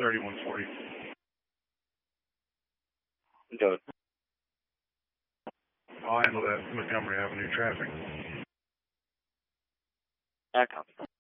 3140. Go. I'll handle that Montgomery Avenue traffic. I copy.